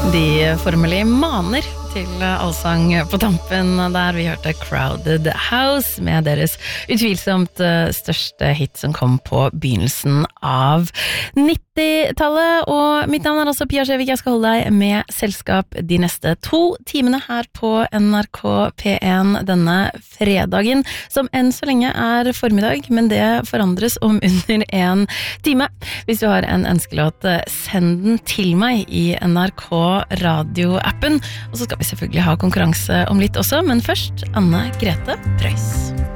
De formelig maner til allsang på tampen der vi hørte Crowded House med deres utvilsomt største hit som kom på begynnelsen av 90-tallet. Og mitt navn altså Pia Skjevik, jeg skal holde deg med selskap de neste 2 timene her på NRK P1 denne fredagen, som enn så lenge formiddag, men det forandres om under 1 time. Hvis du har en ønskelåt, send den til meg i NRK radioappen, og så skal vi selvfølgelig ha konkurranse om litt også, men først Anne Grete Preus.